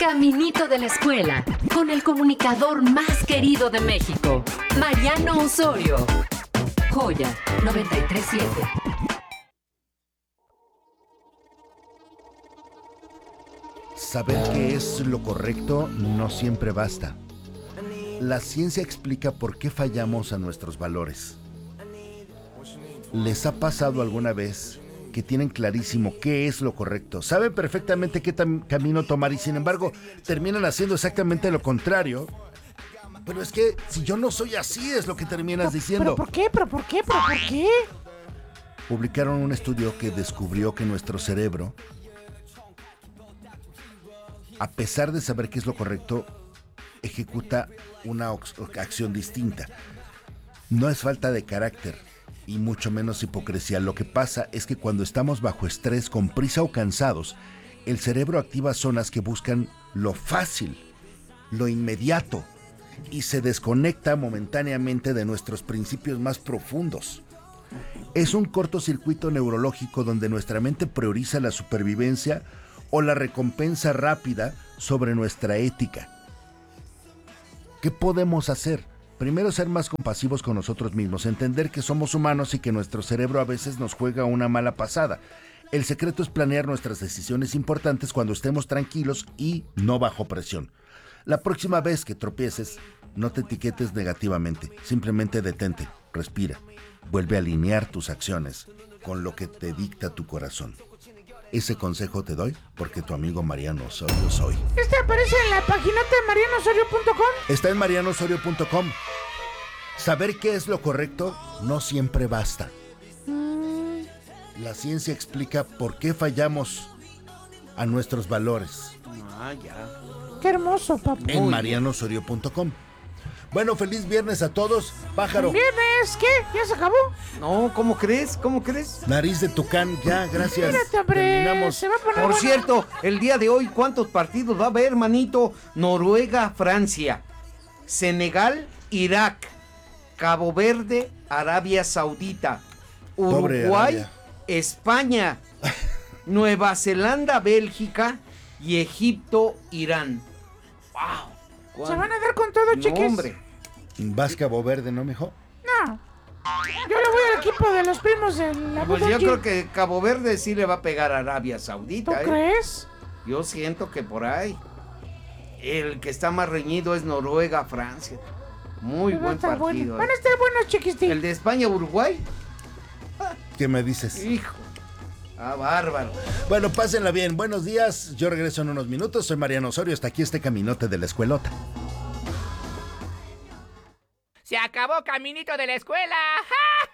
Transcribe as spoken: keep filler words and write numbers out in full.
Caminito de la Escuela, con el comunicador más querido de México, Mariano Osorio. Joya noventa y tres punto siete. Saber qué es lo correcto no siempre basta. La ciencia explica por qué fallamos a nuestros valores. ¿Les ha pasado alguna vez que tienen clarísimo qué es lo correcto? Saben perfectamente qué tam- camino tomar y sin embargo terminan haciendo exactamente lo contrario. Pero es que si yo no soy así, es lo que terminas diciendo. ¿Pero por qué? ¿Pero por qué? ¿Pero por qué? Publicaron un estudio que descubrió que nuestro cerebro, a pesar de saber qué es lo correcto, ejecuta una acción distinta. No es falta de carácter y mucho menos hipocresía. Lo que pasa es que cuando estamos bajo estrés, con prisa o cansados, el cerebro activa zonas que buscan lo fácil, lo inmediato, y se desconecta momentáneamente de nuestros principios más profundos. Es un cortocircuito neurológico donde nuestra mente prioriza la supervivencia o la recompensa rápida sobre nuestra ética. ¿Qué podemos hacer? Primero, ser más compasivos con nosotros mismos, entender que somos humanos y que nuestro cerebro a veces nos juega una mala pasada. El secreto es planear nuestras decisiones importantes cuando estemos tranquilos y no bajo presión. La próxima vez que tropieces, no te etiquetes negativamente, simplemente detente, respira, vuelve a alinear tus acciones con lo que te dicta tu corazón. Ese consejo te doy porque tu amigo Mariano Osorio soy. Este aparece en la paginata de mariano osorio punto com. Está en mariano osorio punto com. Saber qué es lo correcto no siempre basta. Mm. La ciencia explica por qué fallamos a nuestros valores. Ah, ya. Qué hermoso, papá. En mariano osorio punto com. Bueno, feliz viernes a todos. Pájaro. ¿Viernes? ¿Qué? ¿Ya se acabó? No, ¿cómo crees? ¿Cómo crees? Nariz de tucán, ya, gracias. Mírate, hombre. Terminamos. Se va a poner Por bueno. cierto, el día de hoy, ¿cuántos partidos va a haber, manito? Noruega, Francia, Senegal, Irak, Cabo Verde, Arabia Saudita, Pobre Uruguay, Arabia. España, Nueva Zelanda, Bélgica y Egipto, Irán. ¡Wow! Se van a dar con todo, No, chiquis. hombre. Vas Cabo Verde, ¿no, mijo? No. Yo le voy al equipo de los primos de la Pues yo Budoki. creo que Cabo Verde sí le va a pegar a Arabia ¿Tú Saudita, ¿eh? crees? Yo siento que por ahí. El que está más reñido es Noruega, Francia. Muy Pues va a buen estar partido. bueno. ¿eh? Van a estar buenos, chiquistín. El de España, Uruguay. ¿Qué me dices? Hijo. Ah, bárbaro. Bueno, pásenla bien. Buenos días. Yo regreso en unos minutos. Soy Mariano Osorio. Hasta aquí este caminote de la escuelota. ¡Se acabó Caminito de la Escuela! ¡Ja!